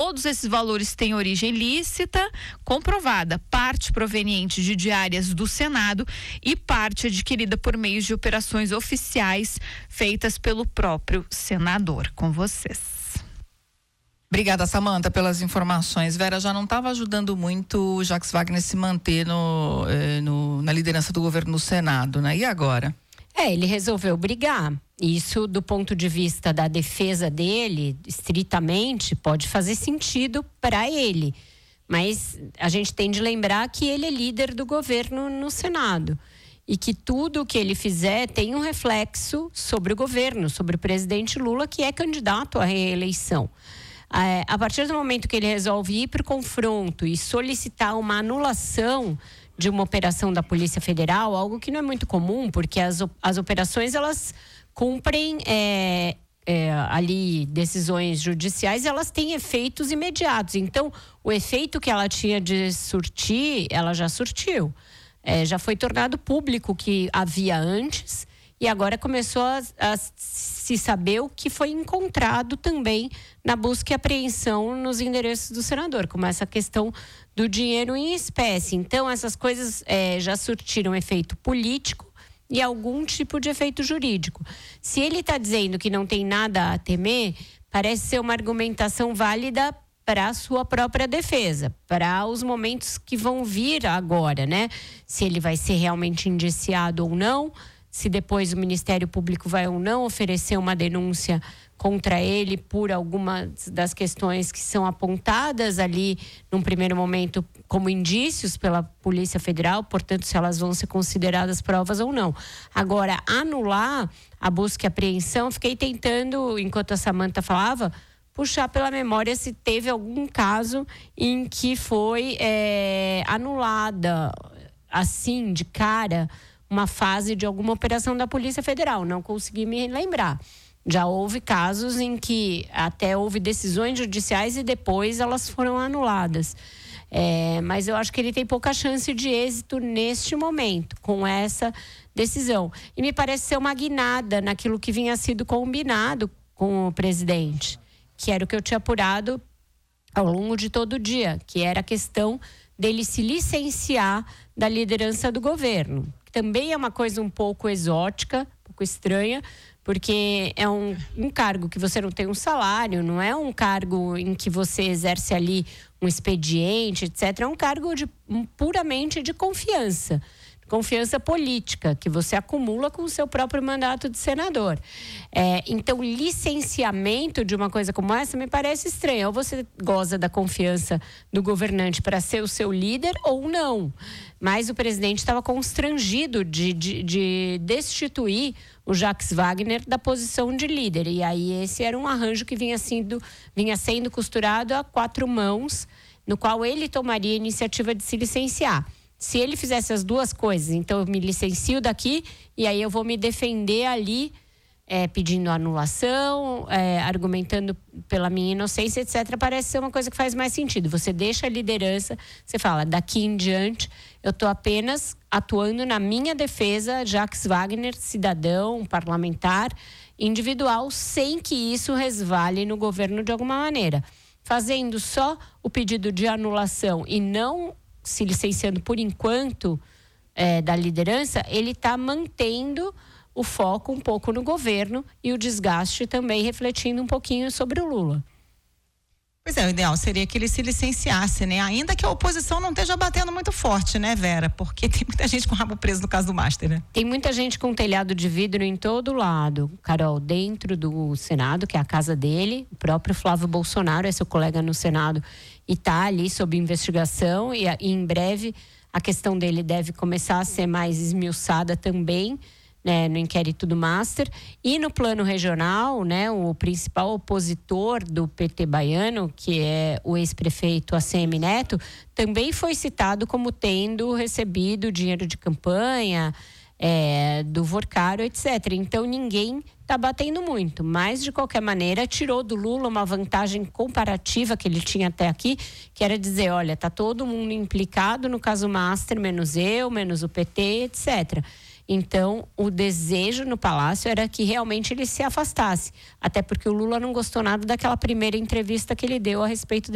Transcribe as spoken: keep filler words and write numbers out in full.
Todos esses valores têm origem lícita, comprovada, parte proveniente de diárias do Senado e parte adquirida por meio de operações oficiais feitas pelo próprio senador. Com vocês. Obrigada, Samanta, pelas informações. Vera, já não estava ajudando muito o Jacques Wagner se manter no, eh, no, na liderança do governo no Senado, né? E agora? É, ele resolveu brigar. Isso, do ponto de vista da defesa dele, estritamente, pode fazer sentido para ele. Mas a gente tem de lembrar que ele é líder do governo no Senado. E que tudo o que ele fizer tem um reflexo sobre o governo, sobre o presidente Lula, que é candidato à reeleição. É, a partir do momento que ele resolve ir para o confronto e solicitar uma anulação de uma operação da Polícia Federal, algo que não é muito comum, porque as, as operações, elas cumprem é, é, ali decisões judiciais, elas têm efeitos imediatos. Então, o efeito que ela tinha de surtir, ela já surtiu. É, já foi tornado público o que havia antes e agora começou a, a se saber o que foi encontrado também na busca e apreensão nos endereços do senador, como essa questão do dinheiro em espécie. Então, essas coisas é, já surtiram efeito político e algum tipo de efeito jurídico. Se ele está dizendo que não tem nada a temer, parece ser uma argumentação válida para a sua própria defesa, para os momentos que vão vir agora, né? Se ele vai ser realmente indiciado ou não, se depois o Ministério Público vai ou não oferecer uma denúncia contra ele por algumas das questões que são apontadas ali num primeiro momento como indícios pela Polícia Federal, portanto, se elas vão ser consideradas provas ou não. Agora, anular a busca e apreensão, fiquei tentando, enquanto a Samanta falava, puxar pela memória se teve algum caso em que foi é, anulada, assim, de cara, uma fase de alguma operação da Polícia Federal. Não consegui me lembrar. Já houve casos em que até houve decisões judiciais e depois elas foram anuladas. É, mas eu acho que ele tem pouca chance de êxito neste momento, com essa decisão. E me parece ser uma guinada naquilo que vinha sido combinado com o presidente, que era o que eu tinha apurado ao longo de todo o dia, que era a questão dele se licenciar da liderança do governo. Também é uma coisa um pouco exótica, um pouco estranha, porque é um, um cargo que você não tem um salário, não é um cargo em que você exerce ali um expediente, etcétera. É um cargo de, um, puramente de confiança. Confiança política, que você acumula com o seu próprio mandato de senador. É, então, licenciamento de uma coisa como essa me parece estranho. Ou você goza da confiança do governante para ser o seu líder, ou não. Mas o presidente estava constrangido de, de, de destituir o Jacques Wagner da posição de líder. E aí esse era um arranjo que vinha sendo, vinha sendo costurado a quatro mãos, no qual ele tomaria a iniciativa de se licenciar. Se ele fizesse as duas coisas, então eu me licencio daqui e aí eu vou me defender ali, é, pedindo anulação, é, argumentando pela minha inocência, etcétera. Parece ser uma coisa que faz mais sentido. Você deixa a liderança, você fala, daqui em diante, eu estou apenas atuando na minha defesa, Jacques Wagner, cidadão, parlamentar, individual, sem que isso resvale no governo de alguma maneira. Fazendo só o pedido de anulação e não se licenciando por enquanto é, da liderança, ele está mantendo o foco um pouco no governo e o desgaste também refletindo um pouquinho sobre o Lula. Pois é, o ideal seria que ele se licenciasse, né? Ainda que a oposição não esteja batendo muito forte, né, Vera? Porque tem muita gente com o rabo preso no caso do Master, né? Tem muita gente com telhado de vidro em todo lado. Carol, dentro do Senado, que é a casa dele, o próprio Flávio Bolsonaro é seu colega no Senado e está ali sob investigação e, e em breve a questão dele deve começar a ser mais esmiuçada também, né, no inquérito do Master. E no plano regional, né, o principal opositor do P T baiano, que é o ex-prefeito A C M Neto, também foi citado como tendo recebido dinheiro de campanha, é, do Vorcaro, etcétera. Então ninguém está batendo muito, mas de qualquer maneira tirou do Lula uma vantagem comparativa que ele tinha até aqui, que era dizer, olha, tá todo mundo implicado no caso Master, menos eu, menos o P T, etcétera. Então, o desejo no Palácio era que realmente ele se afastasse. Até porque o Lula não gostou nada daquela primeira entrevista que ele deu a respeito